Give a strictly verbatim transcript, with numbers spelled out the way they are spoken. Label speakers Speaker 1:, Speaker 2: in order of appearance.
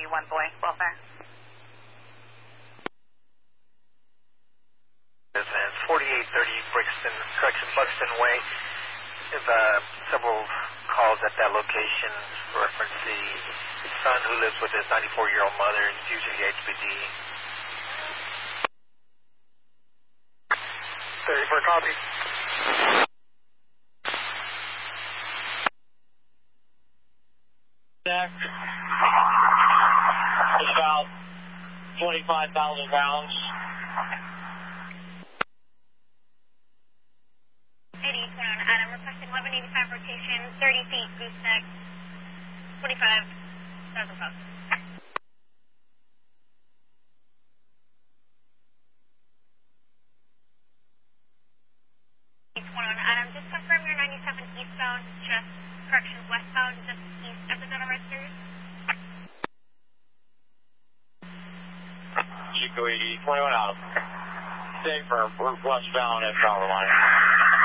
Speaker 1: one boy, welfare.
Speaker 2: Residence forty-eight thirty Brixton, correction, Buxton Way. There's uh, several calls at that location reference the son who lives with his ninety-four-year-old mother and using the H P D. thirty for a copy.
Speaker 3: There. It's about twenty-five thousand pounds.
Speaker 4: eighty, put on Adam, requesting eleven eighty-five rotation, thirty feet, gooseneck, twenty-five thousand pounds. One on Adam, just confirm your ninety-seven eastbound, just correction westbound, just east of the Donor Registers.
Speaker 3: Chico eighty, twenty-one out. Stay firm, we're westbound at Power Line.